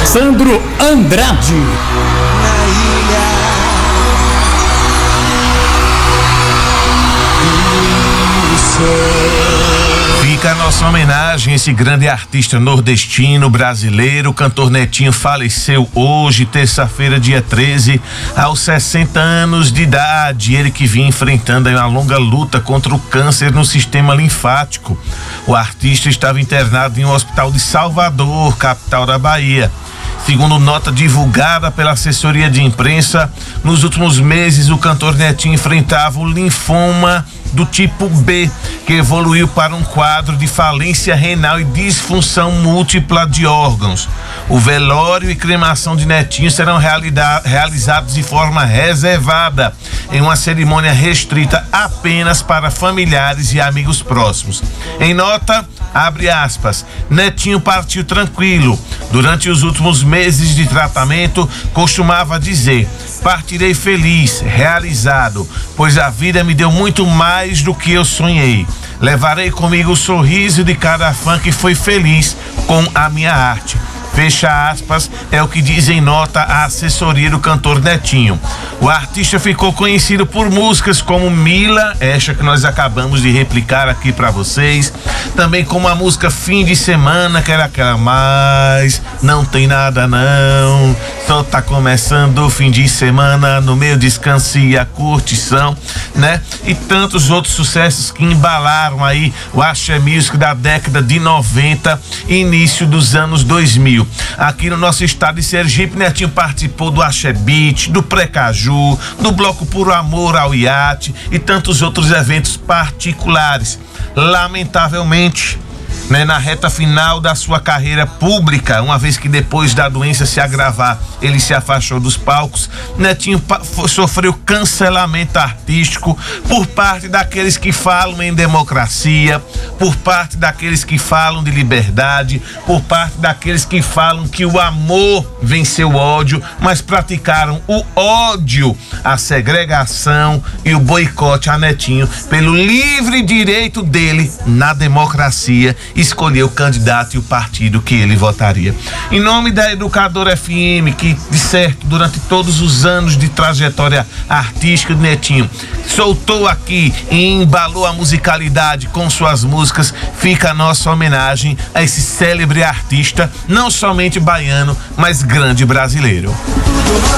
Sandro Andrade. Na ilha do sol. Fica a nossa homenagem a esse grande artista nordestino, brasileiro. O cantor Netinho faleceu hoje, terça-feira, dia 13, aos 60 anos de idade. Ele que vinha enfrentando uma longa luta contra o câncer no sistema linfático. O artista estava internado em um hospital de Salvador, capital da Bahia. Segundo nota divulgada pela assessoria de imprensa, nos últimos meses o cantor Netinho enfrentava o linfoma do tipo B, que evoluiu para um quadro de falência renal e disfunção múltipla de órgãos. O velório e cremação de Netinho serão realizados de forma reservada, em uma cerimônia restrita apenas para familiares e amigos próximos. Em nota, abre aspas, Netinho partiu tranquilo. Durante os últimos meses de tratamento, costumava dizer: partirei feliz, realizado, pois a vida me deu muito mais do que eu sonhei. Levarei comigo o sorriso de cada fã que foi feliz com a minha arte. Fecha aspas, é o que diz em nota a assessoria do cantor Netinho. O artista ficou conhecido por músicas como Mila, esta que nós acabamos de replicar aqui pra vocês, também como a música Fim de Semana, que era aquela mais, não tem nada não, só tá começando o fim de semana, no meu descanso e a curtição, né? E tantos outros sucessos que embalaram aí o Axé Music da década de 90 e início dos anos 2000. Aqui no nosso estado de Sergipe, Netinho participou do Axé Beat, do Precaju, do Bloco Puro Amor ao Iate e tantos outros eventos particulares. Lamentavelmente, na reta final da sua carreira pública, uma vez que depois da doença se agravar, ele se afastou dos palcos, Netinho sofreu cancelamento artístico por parte daqueles que falam em democracia, por parte daqueles que falam de liberdade, por parte daqueles que falam que o amor venceu o ódio, mas praticaram o ódio, a segregação e o boicote a Netinho pelo livre direito dele na democracia escolher o candidato e o partido que ele votaria. Em nome da Educadora FM, que de certo durante todos os anos de trajetória artística de Netinho soltou aqui e embalou a musicalidade com suas músicas, fica a nossa homenagem a esse célebre artista, não somente baiano, mas grande brasileiro.